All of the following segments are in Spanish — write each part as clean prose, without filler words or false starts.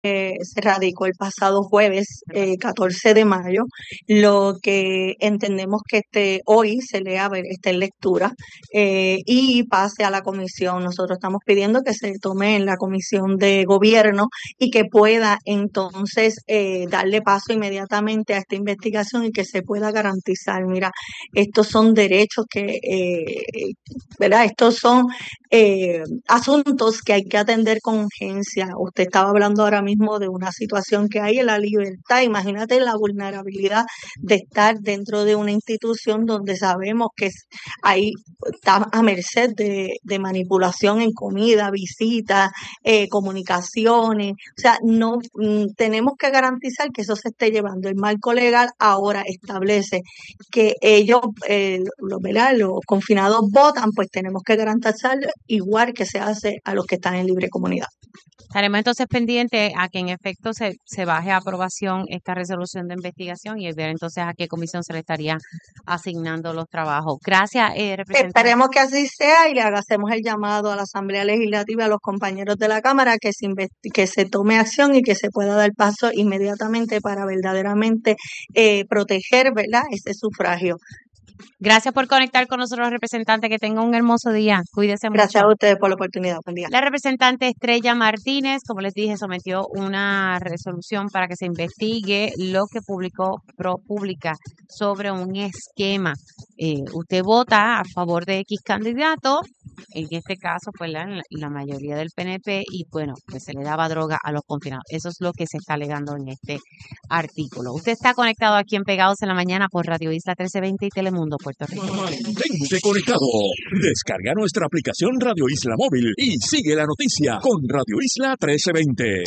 se radicó el pasado jueves 14 de mayo, lo que entendemos que hoy se lea, esté en lectura y pase a la comisión. Nosotros estamos pidiendo que se tome en la comisión de gobierno y que pueda entonces darle paso inmediatamente a esta investigación y que se pueda garantizar. Mira, estos son derechos ¿verdad? Estos son asuntos que hay que atender con urgencia. Usted estaba hablando ahora mismo de una situación que hay en la libertad. Imagínate la vulnerabilidad de estar dentro de una institución donde sabemos que ahí está a merced de manipulación en comida, visitas, comunicaciones. O sea, no tenemos que garantizar que eso se esté llevando. El marco legal ahora establece que ellos, ¿verdad? Los confinados votan, pues tenemos que garantizar igual que se hace a los que están en libre comunidad. Estaremos entonces pendientes a que en efecto se baje a aprobación esta resolución de investigación y ver entonces a qué comisión se le estaría asignando los trabajos. Gracias, representante. Esperemos que así sea y le hacemos el llamado a la Asamblea Legislativa, a los compañeros de la Cámara, que se tome acción y que se pueda dar paso inmediatamente para verdaderamente proteger, ¿verdad?, ese sufragio. Gracias por conectar con nosotros, representante. Que tenga un hermoso día. Cuídese mucho. Gracias a ustedes por la oportunidad. Buen día. La representante Estrella Martínez, como les dije, sometió una resolución para que se investigue lo que publicó ProPublica sobre un esquema. Usted vota a favor de X candidato, en este caso pues la mayoría del PNP, y bueno, pues se le daba droga a los confinados. Eso es lo que se está alegando en este artículo. Usted está conectado aquí en Pegados en la Mañana por Radio Isla 1320 y Telemundo Puerto Rico. Mantente conectado. Descarga nuestra aplicación Radio Isla Móvil y sigue la noticia con Radio Isla 1320.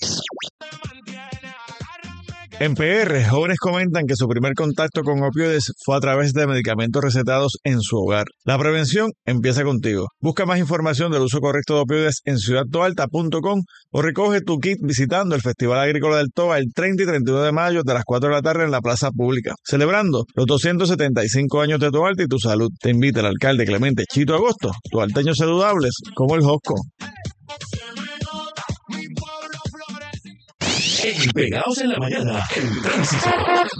En PR, jóvenes comentan que su primer contacto con opioides fue a través de medicamentos recetados en su hogar. La prevención empieza contigo. Busca más información del uso correcto de opioides en ciudadtoalta.com o recoge tu kit visitando el Festival Agrícola del Toba el 30 y 31 de mayo de las 4 de la tarde en la Plaza Pública, celebrando los 275 años de Toalta y tu salud. Te invita el alcalde Clemente Chito Agosto, toalteños saludables como el Josco. Pegados en la Mañana, el tránsito.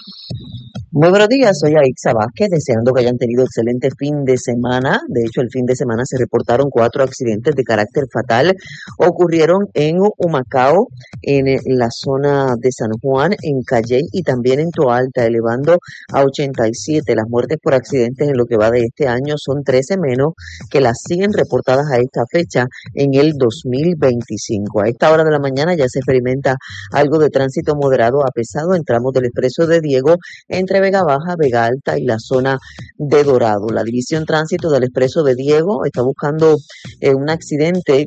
Muy buenos días, soy Aixa Vázquez, deseando que hayan tenido excelente fin de semana. De hecho, el fin de semana se reportaron 4 accidentes de carácter fatal. Ocurrieron en Humacao, en la zona de San Juan, en Calley y también en Toalta, elevando a 87. Las muertes por accidentes en lo que va de este año son 13 menos que las 100 reportadas a esta fecha en el 2025. A esta hora de la mañana ya se experimenta algo de tránsito moderado a pesado en tramos del Expreso de Diego entre Vega Baja, Vega Alta y la zona de Dorado. La División Tránsito del Expreso de Diego está buscando un accidente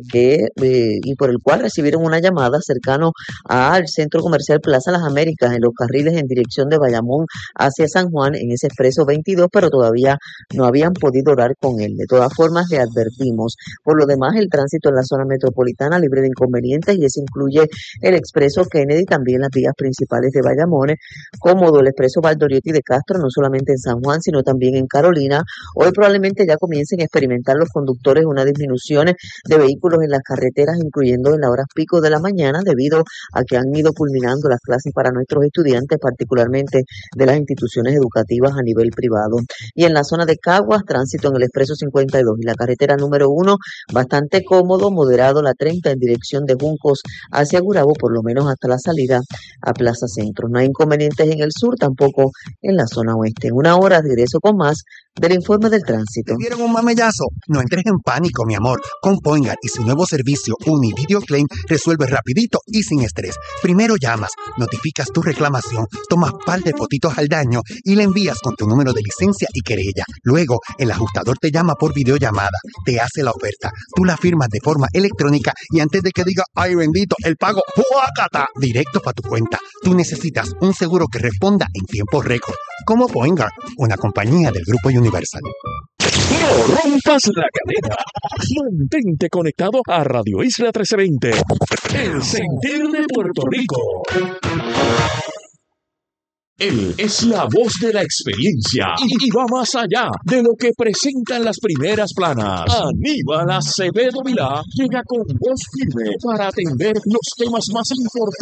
y por el cual recibieron una llamada cercano al Centro Comercial Plaza Las Américas en los carriles en dirección de Bayamón hacia San Juan en ese Expreso 22, pero todavía no habían podido dar con él. De todas formas, le advertimos. Por lo demás, el tránsito en la zona metropolitana libre de inconvenientes y eso incluye el Expreso Kennedy, también las vías principales de Bayamón, cómodo el Expreso Valdoriotti de Castro, no solamente en San Juan, sino también en Carolina. Hoy probablemente ya comiencen a experimentar los conductores una disminución de vehículos en las carreteras, incluyendo en las horas pico de la mañana, debido a que han ido culminando las clases para nuestros estudiantes, particularmente de las instituciones educativas a nivel privado. Y en la zona de Caguas, tránsito en el Expreso 52 y la carretera número 1, bastante cómodo, moderado la 30 en dirección de Juncos hacia Gurabo, por lo menos hasta la salida a Plaza Centro. No hay inconvenientes en el sur, tampoco en la zona oeste. En una hora regreso con más del informe del tránsito. ¿Te dieron un mamellazo? No entres en pánico, mi amor. Con Poingar y su nuevo servicio Univideo Claim resuelve rapidito y sin estrés. Primero llamas, notificas tu reclamación, tomas par de fotitos al daño y le envías con tu número de licencia y querella. Luego, el ajustador te llama por videollamada, te hace la oferta, tú la firmas de forma electrónica y antes de que diga, ¡ay bendito!, el pago, ¡juácata!, directo para tu cuenta. Tú necesitas un seguro que responda en tiempo récord. Como Poingar, una compañía del Grupo Universal. No rompas la cadena. Mantente conectado a Radio Isla 1320. El sentir de Puerto Rico. Él es la voz de la experiencia y va más allá de lo que presentan las primeras planas. Aníbal Acevedo Vilá llega con voz firme para atender los temas más importantes